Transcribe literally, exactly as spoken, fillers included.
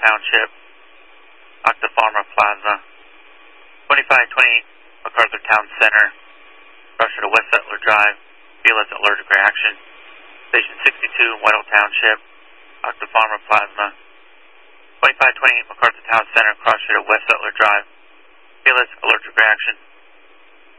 Township, Octapharma Plaza. twenty-five twenty-eight MacArthur Town Center, Russia to West Settler Drive, Felis allergic reaction. Station sixty-two, Whitehall Township, Octapharma Plaza. twenty-five twenty-eight MacArthur Town Center, Cross Street at West Settler Drive, Felis allergic reaction.